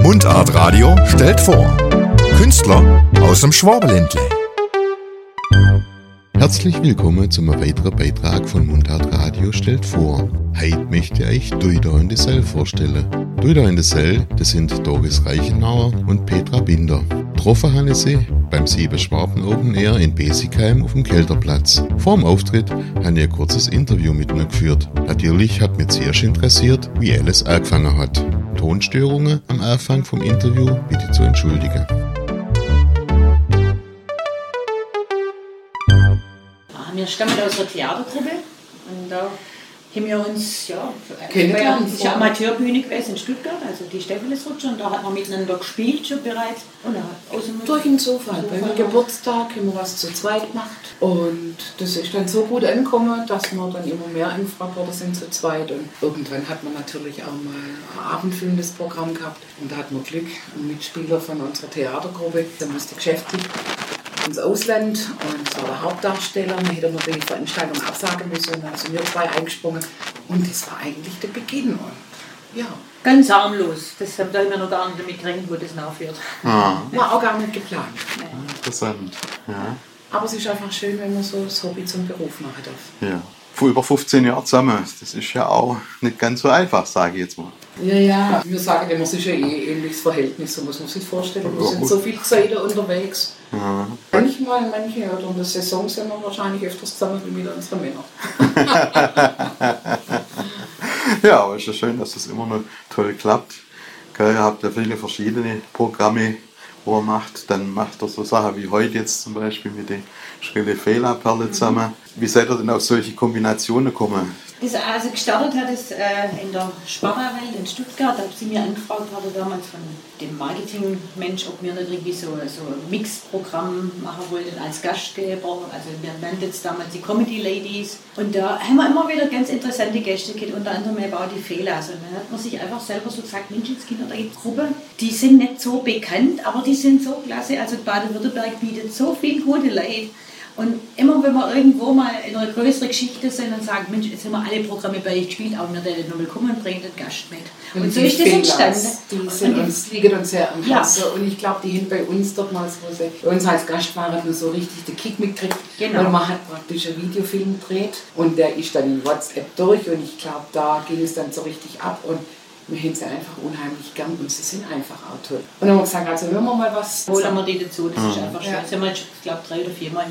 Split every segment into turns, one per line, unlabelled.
Mundart Radio stellt vor. Künstler aus dem Schwabenländle.
Herzlich willkommen zum weiteren Beitrag von Mundart Radio stellt vor. Heute möchte ich euch Duida und die Sell vorstellen. Duida und die Sell, das sind Doris Reichenauer und Petra Binder. Getroffen haben sie beim 7 Schwaben Open Air in Besigheim auf dem Kelterplatz. Vor dem Auftritt haben wir ein kurzes Interview mit ihnen geführt. Natürlich hat mich zuerst interessiert, wie alles angefangen hat. Tonstörungen am Anfang vom Interview bitte zu entschuldigen.
Wir stammen aus einer Theatergruppe und da haben wir uns,
kennengelernt.
Das ist eine Amateurbühne gewesen in Stuttgart, also die Stephanesrutsche, und da hat man miteinander gespielt schon bereits. Und
durch den Zufall. Beim Geburtstag haben wir was zu zweit gemacht und das ist dann so gut angekommen, dass wir dann immer mehr angefragt worden sind zu zweit. Und irgendwann hat man natürlich auch mal ein abendfüllendes Programm gehabt und da hatten wir Glück, ein Mitspieler von unserer Theatergruppe, der musste geschäftlich ins Ausland und das war der Hauptdarsteller. Dann hätte man die Veranstaltung absagen müssen und dann sind wir zwei eingesprungen und das war eigentlich der Beginn. Und ja.
Ganz harmlos, das haben wir noch gar nicht damit gerechnet, wo das nachführt.
Ah.
War auch gar nicht geplant.
Interessant. Ja.
Aber es ist einfach schön, wenn man so das Hobby zum Beruf machen darf.
Ja. Vor über 15 Jahren zusammen. Das ist ja auch nicht ganz so einfach, sage ich jetzt mal.
Ja. Wir sagen immer, es ist ein ähnliches Verhältnis, so muss man sich vorstellen. Wir sind so viele Zeiten unterwegs.
Ja.
Manche oder in der Saison sind wir wahrscheinlich öfters zusammen wie mit unseren Männern.
Ja, aber es ist ja schön, dass das immer noch toll klappt. Ihr habt ja viele verschiedene Programme, wo er macht. Dann macht er so Sachen wie heute jetzt zum Beispiel mit den Schrille Fehlerperle zusammen. Wie seid ihr denn auf solche Kombinationen gekommen?
Also gestartet hat es in der Sparerwelt in Stuttgart. Da sind wir angefragt worden damals von dem Marketingmensch, ob wir nicht irgendwie so ein Mix-Programm machen wollten als Gastgeber. Also wir nannten es damals die Comedy Ladies. Und da haben wir immer wieder ganz interessante Gäste gehabt, unter anderem eben auch die Fehler. Also dann hat man sich einfach selber so gesagt, Menschenskinder, da gibt es Gruppen, die sind nicht so bekannt, aber die sind so klasse. Also Baden-Württemberg bietet so viel gute Leute. Und immer wenn wir irgendwo mal in einer größeren Geschichte sind und sagen, Mensch, jetzt haben wir alle Programme bei euch gespielt, aber wir werden nochmal kommen und bringen den Gast mit. Und so ist das entstanden.
Die liegen uns sehr am Herzen. Ja. Und ich glaube, die haben bei uns damals, wo sie bei uns als Gast waren, so richtig den Kick mitgekriegt.
Genau.
Und man hat praktisch einen Videofilm gedreht und der ist dann in WhatsApp durch und ich glaube, da ging es dann so richtig ab. Und wir haben sie einfach unheimlich gern und sie sind einfach auch toll. Und dann haben wir gesagt, also hören wir mal was.
Holen wir die dazu, das ist einfach schön. Das haben wir jetzt, ich glaube, 3 oder 4 Mal.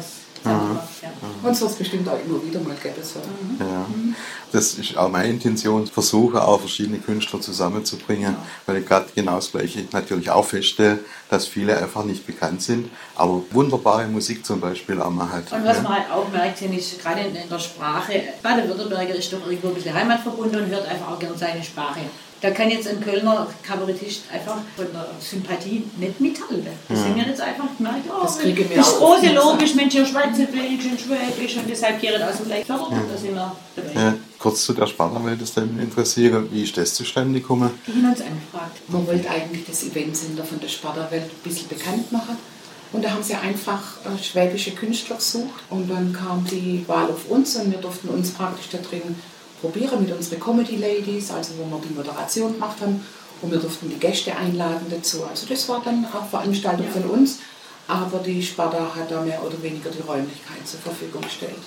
Und so ist es bestimmt auch immer wieder mal gäbe. So.
Ja. Das ist auch meine Intention, versuche auch verschiedene Künstler zusammenzubringen, weil ich gerade genau das Gleiche natürlich auch feststelle, dass viele einfach nicht bekannt sind, aber wunderbare Musik zum Beispiel auch machen.
Und was man halt auch merkt, ist gerade in der Sprache, Baden-Württemberger ist doch irgendwo ein bisschen heimatverbunden und hört einfach auch gerne seine Sprache. Da kann jetzt ein Kölner Kabarettist einfach von der Sympathie nicht mithalten. Das haben wir jetzt einfach gemerkt, das große Logisch, Mensch, ihr Schweizerdeutsch und Schwäbisch und deshalb gehört auch so gleich fördern. Da sind wir dabei.
Ja, kurz zu der Sparerwelt, das würde mich interessieren. Wie ist das zustande gekommen?
Die haben uns angefragt.
Man wollte eigentlich das Eventsender von der Sparerwelt ein bisschen bekannt machen. Und da haben sie einfach schwäbische Künstler gesucht. Und dann kam die Wahl auf uns und wir durften uns praktisch da drin probieren mit unseren Comedy Ladies, also wo wir die Moderation gemacht haben und wir durften die Gäste einladen dazu. Also das war dann auch Veranstaltung von uns, aber die Sparta hat da mehr oder weniger die Räumlichkeit zur Verfügung gestellt.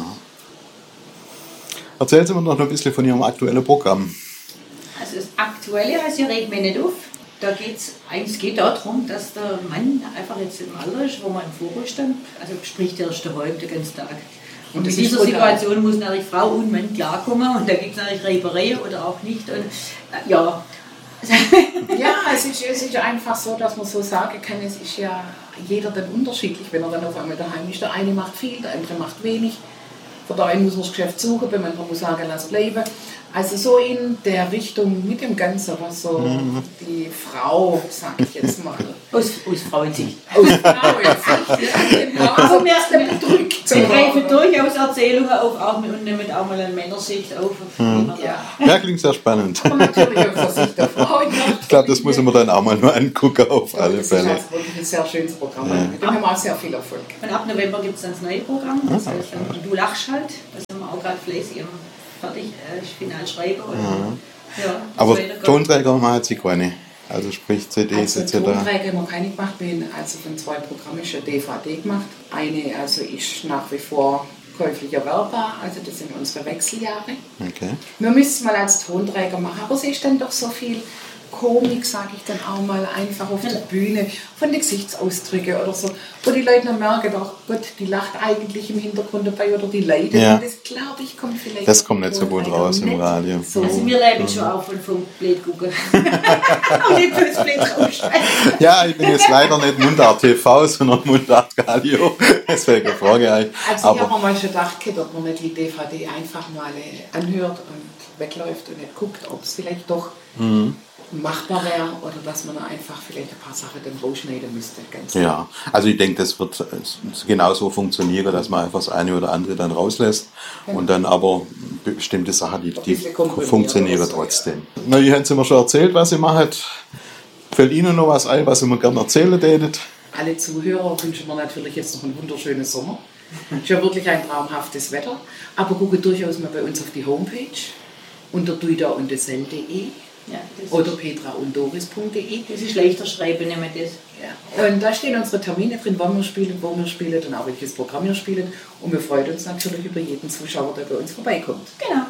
Erzählen Sie mir noch ein bisschen von Ihrem aktuellen Programm.
Also das Aktuelle heißt, ihr regt mich nicht auf. Da geht darum, dass der Mann einfach jetzt im Alter ist, wo man im Vorruhestand, also sprich der ist daheim den ganzen Tag. Und in dieser Situation muss natürlich Frau und Mann klarkommen und da gibt es natürlich Reibereien oder auch nicht. Und, ja,
es ist einfach so, dass man so sagen kann, es ist ja jeder dann unterschiedlich, wenn er dann auf einmal daheim ist. Der eine macht viel, der andere macht wenig. Von der einen muss man das Geschäft suchen, beim anderen muss sagen, lass bleiben. Also so in der Richtung mit dem Ganzen, was so die Frau, sag ich jetzt mal.
Aus Frauensicht.
Aus Frauensicht, ja, genau.
Aber wir greifen durchaus Erzählungen auf, auch und nehmen auch mal eine Männersicht auf.
Ja, klingt sehr spannend.
Aber natürlich aus der Sicht der Frau.
Ich glaube, das muss man dann auch mal angucken, auf alle Fälle.
Das ist wirklich ein sehr schönes Programm. Mit dem haben wir auch sehr viel Erfolg.
Und ab November gibt es dann das neue Programm, das heißt dann Du lachst halt. Das haben wir auch gerade fleißig fertig, final schreiben.
Aber Tonträger machen Sie keine. Also sprich CDs
Also
etc.
Tonträger haben wir keine gemacht. Wir haben also von 2 Programmen schon DVD gemacht. Eine also ist nach wie vor käuflich erwerbbar, also das sind unsere Wechseljahre.
Okay.
Wir müssen es mal als Tonträger machen, aber es ist dann doch so viel Komik, sage ich dann auch mal, einfach auf der Bühne, von den Gesichtsausdrücken oder so, wo die Leute dann merken, oh Gott, die lacht eigentlich im Hintergrund dabei oder die leidet.
Ja.
Und das, glaube ich, kommt vielleicht...
Das kommt nicht so gut raus im Radio.
So. Also wir leben schon auch vom Blöd gucken. Und nicht bloß Blöd rausschneiden.
Ja, ich bin jetzt leider nicht Mundart TV, sondern Mundart Radio. Deswegen frage ich euch.
Also ich habe mir mal schon gedacht, ob man nicht die DVD einfach mal anhört und wegläuft und nicht guckt, ob es vielleicht doch machbar wäre oder dass man einfach vielleicht ein paar Sachen dann rausschneiden müsste. Ganz
Ja, also ich denke, das wird genauso funktionieren, dass man einfach das eine oder andere dann rauslässt und dann aber bestimmte Sachen, die funktionieren
so,
trotzdem. Ja. Na, ihr habt mir schon erzählt, was ihr macht. Fällt Ihnen noch was ein, was ihr mir gerne erzählen tätet?
Alle Zuhörer wünschen wir natürlich jetzt noch einen wunderschönen Sommer. Es ist ja wirklich ein traumhaftes Wetter. Aber gucke durchaus mal bei uns auf die Homepage unter duidaundesel.de
Ja,
oder petraunddoris.de.
das ist leichter schreiben, nehmen wir das.
Ja. Und da stehen unsere Termine drin, wann wir spielen, wo wir spielen und auch welches Programm wir spielen. Und wir freuen uns natürlich über jeden Zuschauer, der bei uns vorbeikommt.
Genau.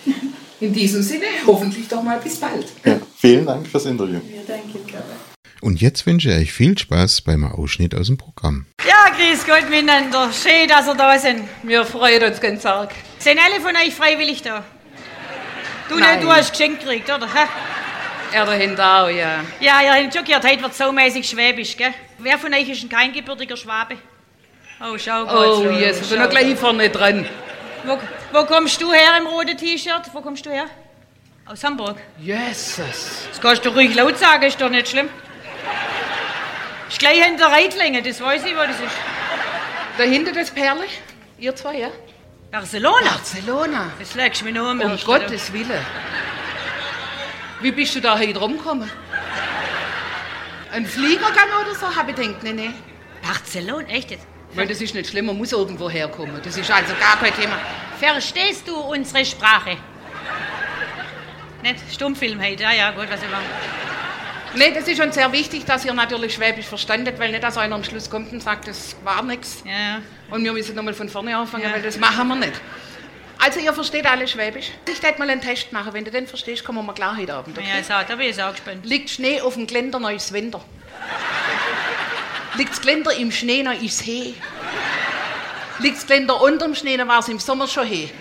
In diesem Sinne, hoffentlich doch mal bis bald.
Ja, vielen Dank fürs Interview.
Ja, danke.
Und jetzt wünsche ich euch viel Spaß beim Ausschnitt aus dem Programm.
Ja, grüß Gott miteinander. Schön, dass ihr da sind.
Wir freuen uns ganz arg.
Sind alle von euch freiwillig da?
Nein.
Du hast geschenkt gekriegt, oder? Hä?
Er dahinter auch, ja.
Ja, ihr habt schon gehört, heute wird saumäßig schwäbisch, gell? Wer von euch ist denn kein gebürtiger Schwabe? Oh, schau Gott.
Oh, yes, ich bin noch gleich vorne dran.
Wo kommst du her im roten T-Shirt? Wo kommst du her? Aus Hamburg.
Jesus.
Das kannst du ruhig laut sagen, ist doch nicht schlimm. Ist gleich hinter Reitlänge, das weiß ich, wo das ist.
Dahinter das Perle? Ihr zwei, ja?
Barcelona?
Barcelona.
Das legst du mir noch um.
Um Gottes Willen. Wie bist du da heute rumgekommen? Ein Fliegergang oder so? Hab ich gedacht, nee.
Barcelona, echt jetzt?
Weil das ist nicht schlimm, man muss irgendwo herkommen. Das ist also gar kein Thema.
Verstehst du unsere Sprache? Nicht Stummfilm heute, ja gut, was immer.
Nee, das ist schon sehr wichtig, dass ihr natürlich Schwäbisch verstandet, weil nicht, dass einer am Schluss kommt und sagt, das war nichts.
Ja.
Und wir müssen nochmal von vorne anfangen,
Ja.
weil das machen wir nicht. Also ihr versteht alle Schwäbisch. Ich werde mal einen Test machen. Wenn du den verstehst, kommen wir klar heute Abend. Okay?
Ja, da bin ich auch gespannt.
Liegt Schnee auf dem Geländer, noch ist Winter. Liegt das Geländer im Schnee, noch ist He. Liegt das Geländer unterm Schnee, dann war es im Sommer schon He.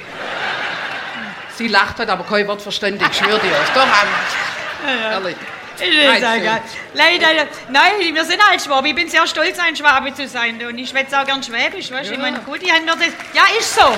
Sie lacht, hat aber kein Wort verstanden, ich schwöre dir. Doch, ehrlich.
Ich sage, leider, nein, wir sind halt Schwabe. Ich bin sehr stolz, ein Schwabe zu sein. Und ich schwätze auch gern Schwäbisch, weißt du? Ich meine, gut, die haben mir das... Ja, ist so.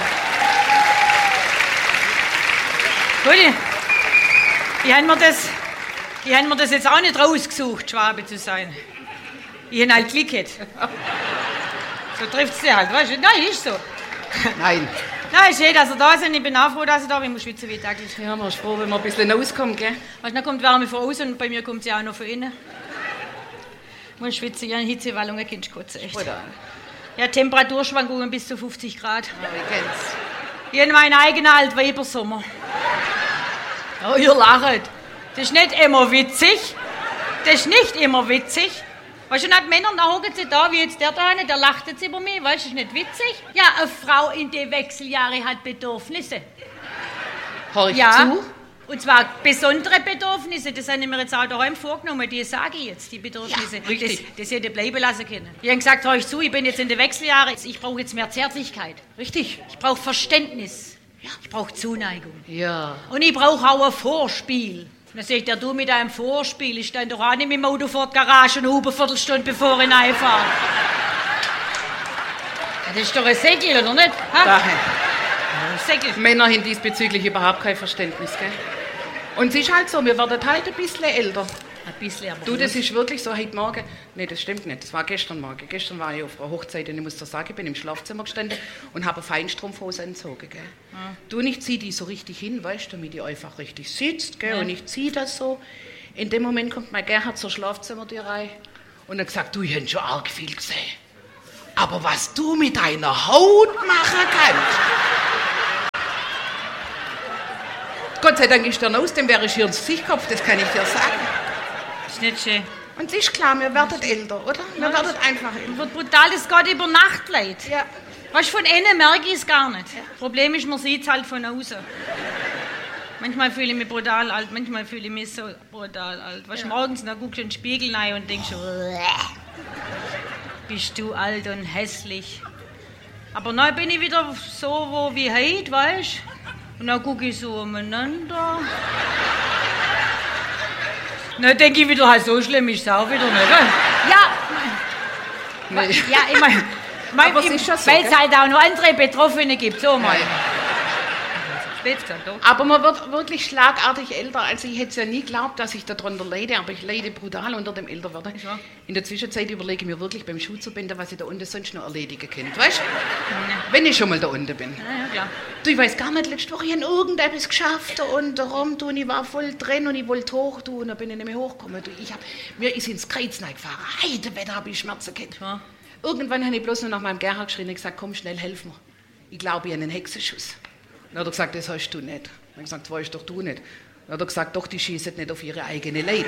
Gut, die haben mir das jetzt auch nicht rausgesucht, Schwabe zu sein. Ich habe halt Glück gehabt. So trifft es dir halt, weißt du? Nein, ist so.
Nein.
Nein, schön, dass ihr da sind. Ich bin auch froh, dass ihr da bin. Ich muss schwitzen wie täglich.
Ja, man ist froh, wenn man ein bisschen rauskommt, gell?
Weißt, dann kommt Wärme von außen und bei mir kommt sie auch noch von innen. Ich muss schwitzen, ich habe Hitzewallungen, Kind kotzen, echt.
Oder?
Ja, Temperaturschwankungen bis zu 50 Grad.
Ja, ich kenn's.
Ich habe meinen eigenen Altweibersommer. Oh, ihr lacht. Das ist nicht immer witzig. Das ist nicht immer witzig. Weißt du, und Männer, da hocken sie da, wie jetzt der da, der lacht jetzt über mich, weißt du, ist nicht witzig? Ja, eine Frau in den Wechseljahren hat Bedürfnisse.
Hör ich
Ja,
zu?
und zwar besondere Bedürfnisse, das habe ich mir jetzt auch daheim vorgenommen, die sage ich jetzt, die Bedürfnisse.
Ja, richtig.
Das hätte bleiben lassen können. Ich habe gesagt, hör ich zu, ich bin jetzt in den Wechseljahren, ich brauche jetzt mehr Zärtlichkeit.
Richtig.
Ich brauche Verständnis. Ich brauche Zuneigung.
Ja.
Und ich brauche auch ein Vorspiel. Dann sagt er, du mit deinem Vorspiel, ich stehe doch auch nicht mit dem Auto vor der Garage und hupe eine Viertelstunde, bevor ich reinfahre. Das ist doch ein Säckel, oder nicht? Ha?
Daher.
Ein Säckel.
Männer haben diesbezüglich überhaupt kein Verständnis, gell? Und es ist halt so, wir werden halt ein bisschen älter.
Ein bisschen, aber
Du, das ist wirklich so, heute Morgen, nee, das stimmt nicht, das war gestern Morgen. Gestern war ich auf einer Hochzeit und ich muss dir sagen, ich bin im Schlafzimmer gestanden und habe eine Feinstrumpfhose angezogen, gell. Du, und ich zieh die so richtig hin, weißt du, damit die einfach richtig sitzt, gell, und ich zieh das so. In dem Moment kommt mein Gerhard zur Schlafzimmertür rein und hat gesagt, du, ich hab schon arg viel gesehen. Aber was du mit deiner Haut machen kannst... Gott sei Dank ist der aus, dem wäre ich hier ins Gesicht gekopft, das kann ich dir sagen.
Ist nicht schön.
Und ist klar, wir werden älter, oder? Wir werden einfach älter.
Wird brutal, das geht über Nacht, Leute.
Ja.
Weißt du, von innen merke ich es gar nicht. Ja. Problem ist, man sieht es halt von außen. Manchmal fühle ich mich brutal alt, manchmal fühle ich mich so brutal alt. Weißt du, morgens, dann guckst du in den Spiegel rein und denkst, bist du alt und hässlich. Aber dann bin ich wieder so wie heute, weißt du? Und dann gucke ich so umeinander. Dann denke ich wieder, halt, so schlimm ist es auch wieder nicht. Ja,
Nee.
ja, ich meine,
Aber es ist schon so,
weil es
gell?
halt auch noch andere Betroffene gibt, so mal. Spät gesagt, doch.
Aber man wird wirklich schlagartig älter. Also ich hätte es ja nie geglaubt, dass ich darunter leide, aber ich leide brutal unter dem Älterwerden.
Ja.
In der Zwischenzeit überlege ich mir wirklich beim Schuhzubinden, was ich da unten sonst noch erledigen könnte. Weißt du? Wenn ich schon mal da unten bin.
Ja, klar.
Du, ich weiß gar nicht, letzte Woche habe ich irgendetwas geschafft da unten rum, du, und ich war voll drin und ich wollte hoch, du, und dann bin ich nicht mehr hochgekommen. Du, mir ist ins Kreuz gefahren. Heidewetter habe ich Schmerzen gehabt.
Ja.
Irgendwann habe ich bloß nur nach meinem Gerhard geschrien und gesagt, komm, schnell, helf mir. Ich glaube, ich habe einen Hexenschuss. Dann hat er gesagt, das hast du nicht. Dann habe ich gesagt, das weißt doch du nicht. Dann hat er gesagt, doch, die schießen nicht auf ihre eigene Leid.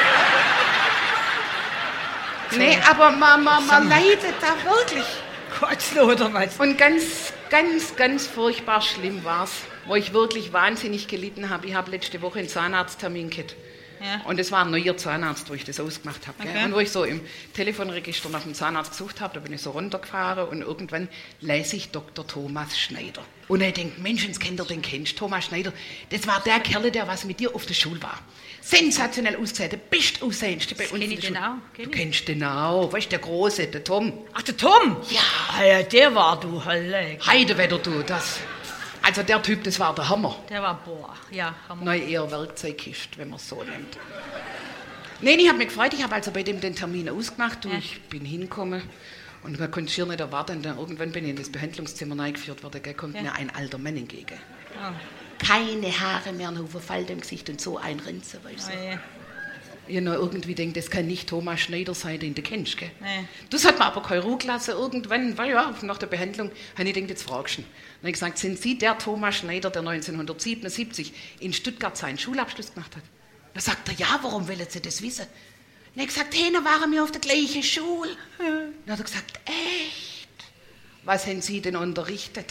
Nee, aber man leidet da wirklich.
Gott, oder was?
Und ganz furchtbar schlimm war's, wo ich wirklich wahnsinnig gelitten habe. Ich habe letzte Woche einen Zahnarzttermin gehabt.
Ja.
Und es war ein neuer Zahnarzt, wo ich das ausgemacht habe.
Okay.
Und wo ich so im Telefonregister nach dem Zahnarzt gesucht habe, da bin ich so runtergefahren und irgendwann lese ich Dr. Thomas Schneider. Und ich denke, Menschenskinder, den kennst du, Thomas Schneider. Das war der Kerl, der was mit dir auf der Schule war. Sensationell ausgesehen, der beste Aussehendste bei uns
Kenn
in
ich
der
den
Schule.
auch?
Du kennst den auch, weißt du, der Große, der Tom.
Ach, der Tom?
Ja.
Ah, ja, der war du, Halle.
Heidewetter, du, das. Also der Typ, das war der Hammer.
Der war, boah, ja, Hammer.
Neu eher Werkzeugkiste, wenn man es so nennt. Nein, ich habe mich gefreut, ich habe also bei dem den Termin ausgemacht, du, ich bin hingekommen und man konnte schier nicht erwarten, dann irgendwann bin ich in das Behandlungszimmer reingeführt worden, da kommt mir ein alter Mann entgegen.
Oh.
Keine Haare mehr, ein Haufen Falten im Gesicht und so ein Rinse, weißt du.
Oh, ja.
Ich noch irgendwie denke, das kann nicht Thomas Schneider sein, den du kennst, gell?
Nee.
Das hat mir aber keine Ruhe gelassen. Irgendwann, weil ja, nach der Behandlung, habe ich gedacht, jetzt fragst du ihn. Dann habe ich gesagt, sind Sie der Thomas Schneider, der 1977 in Stuttgart seinen Schulabschluss gemacht hat? Da sagt er, ja, warum wollen Sie das wissen? Dann habe ich gesagt, hey, da waren wir auf der gleichen Schule. Dann hat er gesagt, echt? Was haben Sie denn unterrichtet?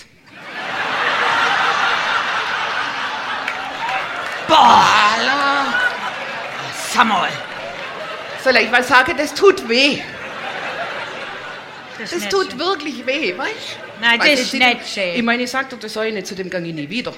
Boah, sag mal.
Soll ich was sagen? Das tut weh.
Das,
Das
ist
tut
nicht
wirklich weh, weißt du?
Nein, das
Weil
ist
sie-
nicht schön.
Ich meine, ich sagte, das soll ich nicht, zu dem gang ich nie wieder.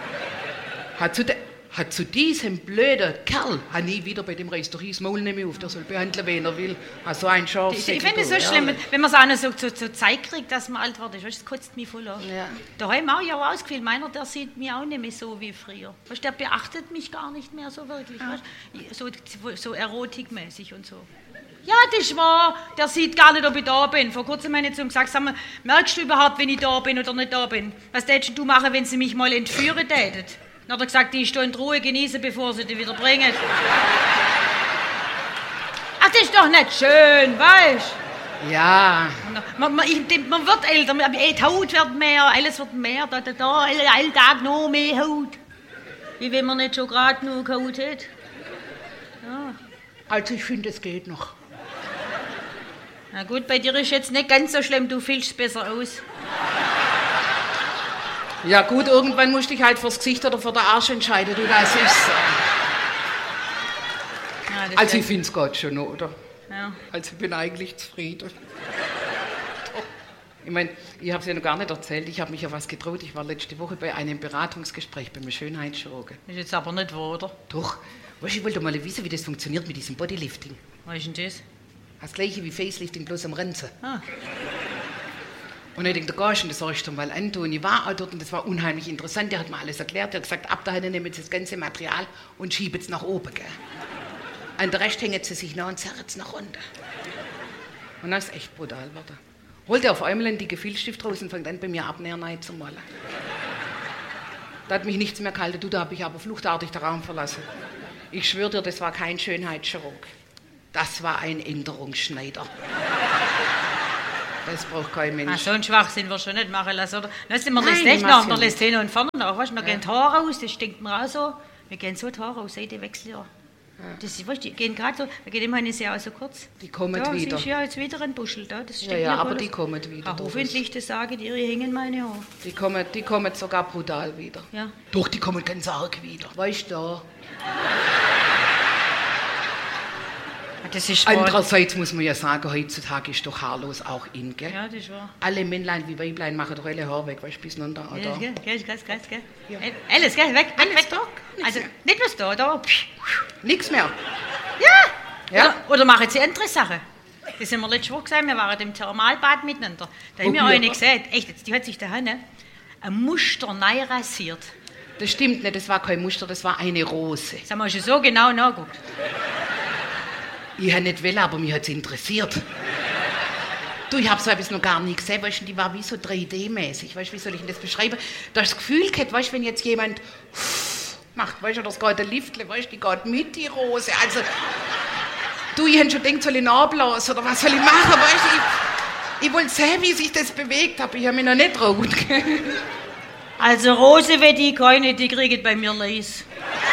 Hat zu diesem blöden Kerl, hat nie wieder bei dem Reiß doch hieß Maul nicht mehr auf, der soll behandeln, wen er will. So ein Schaf.
Ich finde es so schlimm, wenn man es auch noch so Zeit kriegt, dass man alt wird. Weißt, das kotzt mich voll an.
Ja.
Daheim auch ja ausgefallen. Meiner, der sieht mich auch nicht mehr so wie früher. Weißt, der beachtet mich gar nicht mehr so wirklich. Weißt, so erotikmäßig und so. Ja, das ist wahr. Der sieht gar nicht, ob ich da bin. Vor kurzem habe ich zu ihm gesagt, sag mal, merkst du überhaupt, wenn ich da bin oder nicht da bin? Was tätest du machen, wenn sie mich mal entführen tätet? Dann hat er gesagt, die in Ruhe genießen, bevor sie die wieder bringen. Ach, das ist doch nicht schön, weißt du?
Ja,
Man wird älter, die Haut wird mehr, alles wird mehr, Alltag noch mehr Haut. Wie wenn man nicht schon gerade genug Haut hat.
also ich finde, es geht noch.
Na gut, bei dir ist jetzt nicht ganz so schlimm, du fühlst besser aus.
Ja gut, irgendwann musst du dich halt fürs Gesicht oder für den Arsch entscheiden, du, das ist so.
Ja, das
Also ich
ist-
finde es Gott schon, oder?
ja.
Also ich bin eigentlich zufrieden. Doch. Ich meine, ich habe es ja noch gar nicht erzählt, ich habe mich ja was getraut. Ich war letzte Woche bei einem Beratungsgespräch beim Schönheitschirurgen.
Ist jetzt aber nicht wahr, oder?
Doch, weißt du, ich wollte mal wissen, wie das funktioniert mit diesem Bodylifting.
Was ist denn das?
Das gleiche wie Facelifting, bloß am Renzen.
Ah.
Und ich denke, da gehst du das soll ich doch mal antun. Und ich war auch dort und das war unheimlich interessant. Der hat mir alles erklärt. Der hat gesagt, ab dahin nehmen Sie das ganze Material und schieben es nach oben. Gell? An der Rest hängen Sie sich noch und zerren es nach unten. Und das ist echt brutal geworden. Holt er auf einmal einen dicken Filzstift raus und fängt an, bei mir Abnäher rein zu malen. Da hat mich nichts mehr gehalten. Du, da habe ich aber fluchtartig den Raum verlassen. Ich schwöre dir, das war kein Schönheitschirurg. Das war ein Änderungsschneider. Das braucht kein Mensch.
Ah, so einen Schwachsinn wirst du nicht machen lassen, oder? Lass dir mal
Nein,
das nicht
ich
nach,
mach's
man
ja
lässt hin und vorne nach. Weißt du, wir gehen die Haare aus, das stinkt mir auch so. Wir gehen so die Haare aus, Seite wechseln ja. Das, weißt, die gehen gerade so, da geht immer eine Jahr so kurz.
Die kommen
da,
wieder.
Da ist ja jetzt wieder ein Buschel da. Das
Ja, aber die kommen wieder.
Hoffentlich, das sagen die, ihre hängen meine Haare.
Die kommen sogar brutal wieder.
Ja.
Doch, die kommen ganz arg wieder. Weißt du?
Das ist
andererseits muss man ja sagen, heutzutage ist doch haarlos auch in, gell?
Ja, das ist wahr.
Alle Männlein wie Weiblein machen doch alle Haare weg, weißt du, bis runter.
Ja, gell? Ja. Alles, gell? Weg, weg.
Da.
Also, nicht was da.
Nichts mehr.
Ja. Oder machen sie andere Sachen. Das sind wir letzte Woche gesagt, wir waren im Thermalbad miteinander. Da haben wir eine gesehen, echt, jetzt, die hat sich da ein Muster neu rasiert.
Das stimmt nicht, das war kein Muster, das war eine Rose.
Das haben wir schon so genau nachgeguckt.
Ich habe nicht wollen, aber mich hat es interessiert. Du, ich habe so etwas noch gar nie gesehen, weißt du, die war wie so 3D-mäßig, weißt du, wie soll ich denn das beschreiben? Da hast das Gefühl gehabt, weißt du, wenn jetzt jemand macht, weißt du, das geht ein Liftle, weißt du, die geht mit, die Rose, also, du, ich habe schon gedacht, soll ich nachblasen oder was soll ich machen, weißt du, ich wollte sehen, wie sich das bewegt, aber ich habe mich noch nicht traut.
Also Rose will die keine, die kriegt bei mir Leis.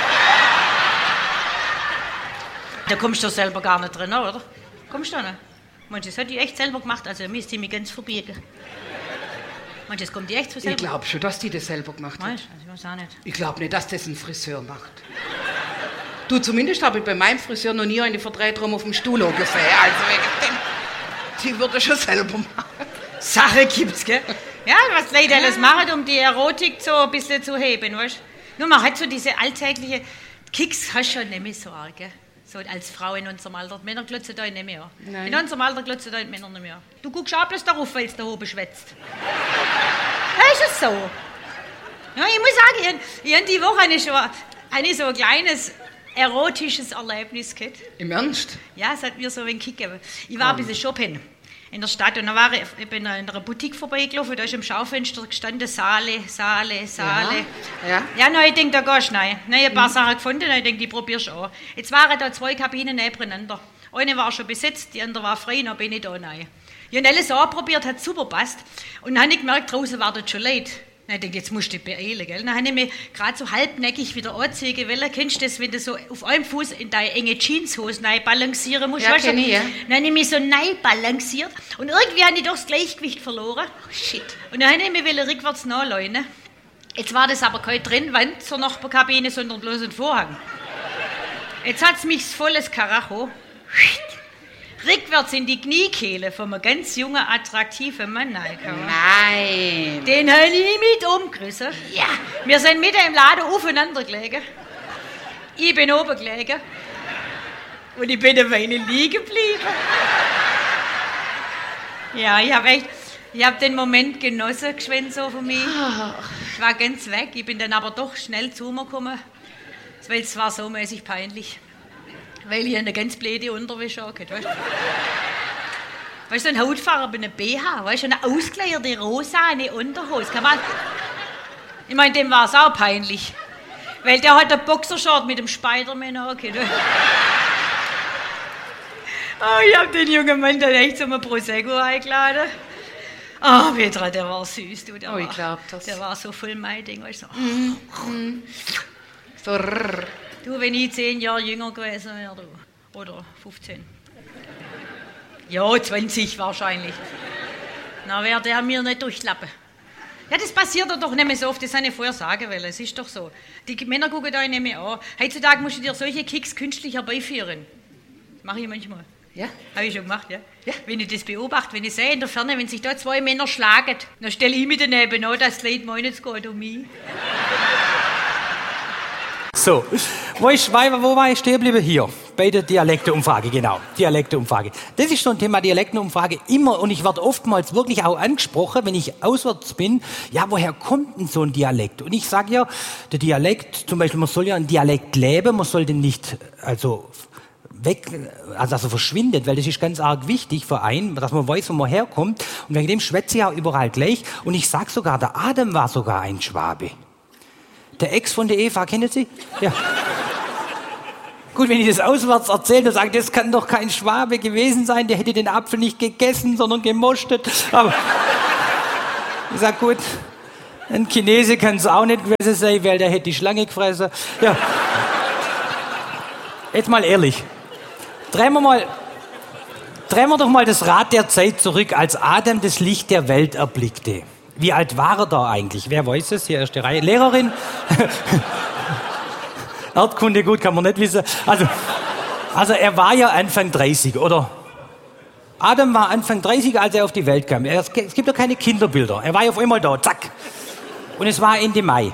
Da kommst du selber gar nicht drin, oder? Kommst du nicht? Manches hat die echt selber gemacht, also müsste ich mich ganz verbiegen. Manches kommt die echt so selber.
Ich glaube schon, dass die das selber gemacht hat.
Weißt du, also ich weiß auch nicht.
Ich glaube nicht, dass das ein Friseur macht. Du, zumindest habe ich bei meinem Friseur noch nie eine Vertreterin auf dem Stuhl gesehen. Also wegen dem, die würde schon selber machen.
Sache gibt's, gell? Ja, was Leute alles machen, um die Erotik so ein bisschen zu heben, weißt du? Nur man hat so diese alltägliche Kicks, hast du schon nicht mehr so arg, gell? So als Frau in unserem Alter. Die Männer glotzen da nicht mehr. Nein. In unserem Alter glotzen da die Männer nicht mehr. Du guckst auch bloß darauf, weil es da oben schwätzt. Ja, ist es so. Ja, ich muss sagen, ich habe die Woche so ein kleines erotisches Erlebnis gehabt.
Im Ernst?
Ja, es hat mir so einen Kick gegeben. Ich war ein bisschen shoppen in der Stadt und dann ich bin in einer Boutique vorbeigelaufen, da ist am Schaufenster gestanden Saale.
Ja.
Ja, na, ich denke, da gehst du rein. Dann habe ich ein paar Sachen gefunden, dann denke ich, die probierst du auch. Jetzt waren da 2 Kabinen nebeneinander. Eine war schon besetzt, die andere war frei, dann bin ich da rein. Ich habe alles anprobiert, hat super gepasst. Und dann habe ich gemerkt, draußen war das schon leid. Dann ich denke, jetzt musst du dich beeilen, gell? Dann habe ich mich gerade so halbneckig wieder anziehen wollen. Kennst du das, wenn du so auf einem Fuß in deine enge Jeanshose rein balancieren musst?
Ja, kenn ich, ja.
Dann habe ich mich so rein balanciert und irgendwie habe ich doch das Gleichgewicht verloren.
Oh, shit.
Und dann habe ich mich rückwärts nachleunen. Jetzt war das aber keine Trennwand zur Nachbarkabine, sondern bloß ein Vorhang. Jetzt hat es mich volles Karacho. Rückwärts in die Kniekehle von einem ganz jungen, attraktiven Mann reingekommen.
Nein.
Den habe ich mit umgerissen. Ja. Wir sind mitten im Laden aufeinander gelegen. Ich bin oben gelegen. Und ich bin eine Weile liegen geblieben. Ja, ich habe den Moment genossen, geschwind so von mir. Ich war ganz weg. Ich bin dann aber doch schnell zu mir gekommen. Weil es war so mäßig peinlich. Weil ich eine ganz blöde Unterwäsche hatte, weißt du? Weißt du, ein Hautfarbe, eine BH, weißt du, eine ausgeleierte rosane Unterhose. Ich meine, dem war es auch peinlich. Weil der hat einen Boxershort mit dem Spider-Man angehabt. Oh, ich habe den jungen Mann dann echt zum Prosecco eingeladen. Oh, Petra, der war süß, du.
Ich glaub das.
Der war so voll mein Ding, weißt du.
So rrr.
Du, wenn ich 10 Jahre jünger gewesen wäre, du. Oder 15. Ja, 20 wahrscheinlich. Dann wäre der mir nicht durchlappen. Ja, das passiert doch nicht mehr so oft, das habe ich vorher sagen wollen. Es ist doch so. Die Männer gucken da nicht mehr an. Heutzutage musst du dir solche Kicks künstlich herbeiführen. Das mache ich manchmal.
Ja?
Habe ich schon gemacht, ja?
Ja.
Wenn ich das beobachte, wenn ich sehe in der Ferne, wenn sich da 2 Männer schlagen, dann stelle ich mich daneben an, dass die Leute meinen, es geht um mich.
So, wo war ich stehen geblieben? Hier, bei der Dialekteumfrage, genau. Dialekteumfrage. Das ist so ein Thema, Dialektenumfrage, immer, und ich werde oftmals wirklich auch angesprochen, wenn ich auswärts bin, ja, woher kommt denn so ein Dialekt? Und ich sage ja, der Dialekt, zum Beispiel, man soll ja einen Dialekt leben, man soll den nicht, also verschwindet, weil das ist ganz arg wichtig für einen, dass man weiß, wo man herkommt, und wegen dem schwätze ich auch überall gleich, und ich sage sogar, der Adam war sogar ein Schwabe. Der Ex von der Eva, kennen Sie? Ja. Gut, wenn ich das auswärts erzähle, dann sage ich, das kann doch kein Schwabe gewesen sein, der hätte den Apfel nicht gegessen, sondern gemostet. Aber ich sage, gut, ein Chinese kann es auch nicht gewesen sein, weil der hätte die Schlange gefressen. Ja. Jetzt mal ehrlich. Drehen wir doch mal das Rad der Zeit zurück, als Adam das Licht der Welt erblickte. Wie alt war er da eigentlich? Wer weiß es? Hier erste Reihe. Lehrerin? Erdkunde, gut, kann man nicht wissen. Also er war ja Anfang 30, oder? Adam war Anfang 30, als er auf die Welt kam. Es gibt ja keine Kinderbilder. Er war ja auf einmal da, zack. Und es war Ende Mai.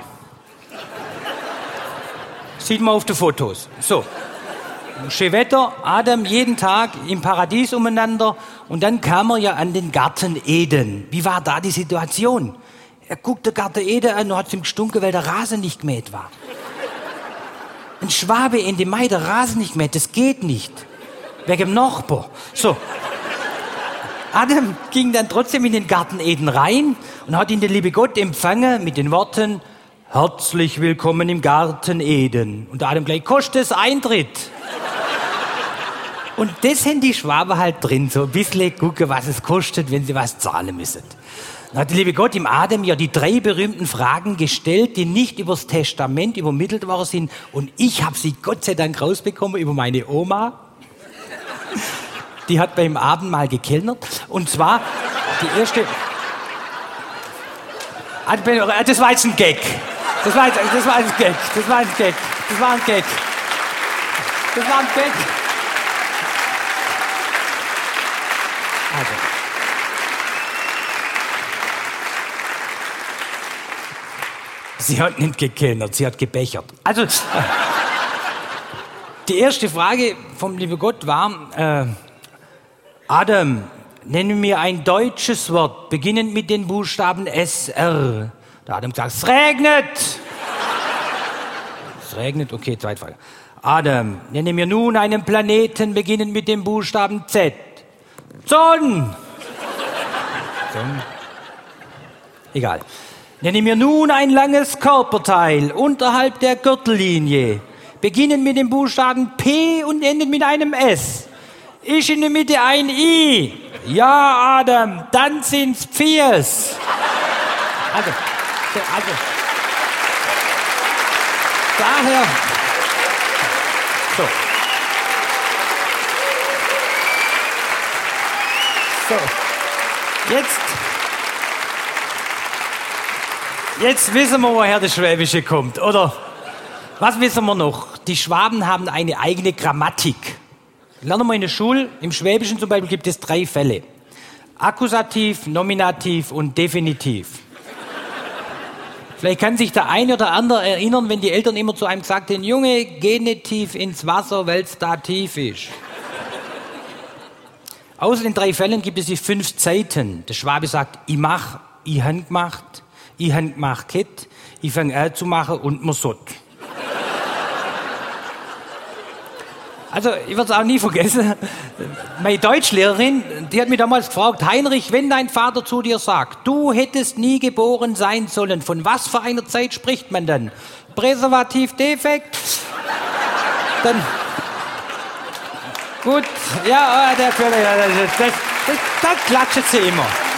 Sieht man auf den Fotos. So. Schön Wetter, Adam jeden Tag im Paradies umeinander. Und dann kam er ja an den Garten Eden. Wie war da die Situation? Er guckt den Garten Eden an und hat es ihm gestunken, weil der Rasen nicht gemäht war. Ein Schwabe Ende Mai, der Rasen nicht gemäht, das geht nicht. Wegen dem Nachbar. So. Adam ging dann trotzdem in den Garten Eden rein und hat ihn der liebe Gott empfangen mit den Worten: Herzlich willkommen im Garten Eden. Und Adam gleich: Kostet es Eintritt? Und das haben die Schwaben halt drin, so ein bisschen gucken, was es kostet, wenn sie was zahlen müssen. Dann hat der liebe Gott im Adam ja die 3 berühmten Fragen gestellt, die nicht übers Testament übermittelt worden sind. Und ich habe sie Gott sei Dank rausbekommen über meine Oma. Die hat beim Abendmahl gekellnert. Und zwar die erste... Das war jetzt ein Gag. Das war ein Gag. Also. Sie hat nicht gekellnert, sie hat gebechert. Also, die erste Frage vom lieben Gott war: Adam, nenne mir ein deutsches Wort, beginnend mit den Buchstaben SR. Der Adam sagt: Es regnet. Es regnet, okay, zweite Frage. Adam, nenne mir nun einen Planeten, beginnend mit dem Buchstaben Z. Sonn. Egal. Nenne mir nun ein langes Körperteil unterhalb der Gürtellinie, beginnend mit dem Buchstaben P und endend mit einem S. Ist in der Mitte ein I. Ja, Adam, dann sind's Pfirs. Also. Daher. So. Jetzt wissen wir, woher das Schwäbische kommt, oder? Was wissen wir noch? Die Schwaben haben eine eigene Grammatik. Lernen wir in der Schule, im Schwäbischen zum Beispiel gibt es 3 Fälle. Akkusativ, Nominativ und Definitiv. Vielleicht kann sich der eine oder andere erinnern, wenn die Eltern immer zu einem gesagt haben: Junge, geh nicht tief ins Wasser, weil es da tief ist. Außer den 3 Fällen gibt es die 5 Zeiten. Der Schwabe sagt: ich mach, ich han gemacht, ich han gemacht, ich fang an zu machen und man sott. Also, ich werde es auch nie vergessen. Meine Deutschlehrerin, die hat mich damals gefragt: Heinrich, wenn dein Vater zu dir sagt, du hättest nie geboren sein sollen, von was für einer Zeit spricht man dann? Präservativ defekt? Dann... Gut, ja, das klatschen sie immer.